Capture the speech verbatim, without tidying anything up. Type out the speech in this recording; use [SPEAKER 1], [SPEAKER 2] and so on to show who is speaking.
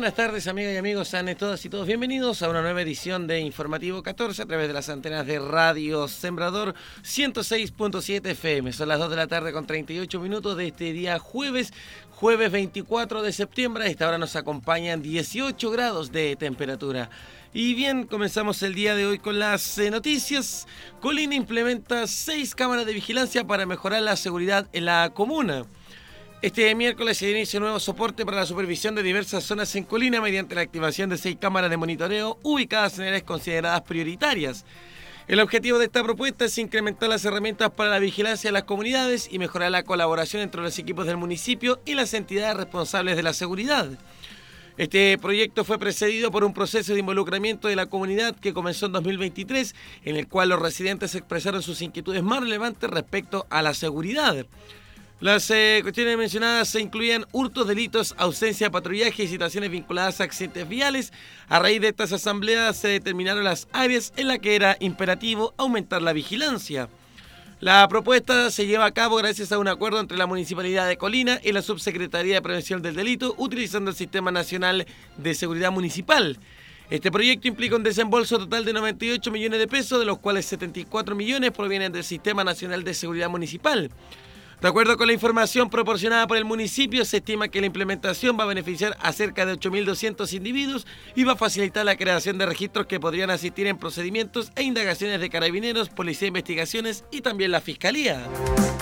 [SPEAKER 1] buenas tardes, amigas y amigos, sean todas y todos bienvenidos a una nueva edición de Informativo catorce a través de las antenas de Radio Sembrador ciento seis punto siete F M. Son las dos de la tarde con treinta y ocho minutos de este día jueves, jueves veinticuatro de septiembre. A esta hora nos acompañan dieciocho grados de temperatura. Y bien, comenzamos el día de hoy con las eh, noticias. Colina implementa seis cámaras de vigilancia para mejorar la seguridad en la comuna. Este miércoles se inicia un nuevo soporte para la supervisión de diversas zonas en Colina mediante la activación de seis cámaras de monitoreo ubicadas en áreas consideradas prioritarias. El objetivo de esta propuesta es incrementar las herramientas para la vigilancia de las comunidades y mejorar la colaboración entre los equipos del municipio y las entidades responsables de la seguridad. Este proyecto fue precedido por un proceso de involucramiento de la comunidad que comenzó en dos mil veintitrés, en el cual los residentes expresaron sus inquietudes más relevantes respecto a la seguridad. Las eh, cuestiones mencionadas se incluían hurtos, delitos, ausencia de patrullaje y situaciones vinculadas a accidentes viales. A raíz de estas asambleas se determinaron las áreas en las que era imperativo aumentar la vigilancia. La propuesta se lleva a cabo gracias a un acuerdo entre la Municipalidad de Colina y la Subsecretaría de Prevención del Delito, utilizando el Sistema Nacional de Seguridad Municipal. Este proyecto implica un desembolso total de noventa y ocho millones de pesos, de los cuales setenta y cuatro millones provienen del Sistema Nacional de Seguridad Municipal. De acuerdo con la información proporcionada por el municipio, se estima que la implementación va a beneficiar a cerca de ocho mil doscientos individuos y va a facilitar la creación de registros que podrían asistir en procedimientos e indagaciones de carabineros, policía de investigaciones y también la fiscalía.